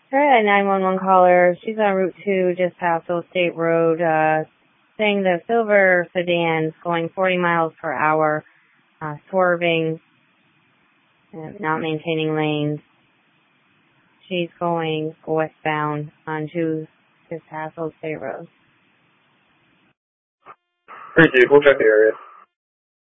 Sorry, 911 caller. She's on Route 2, just past Old State Road, saying the silver sedan's going 40 miles per hour, swerving, not maintaining lanes. She's going westbound on 2, just past Old State Road. Pretty cool, check the area.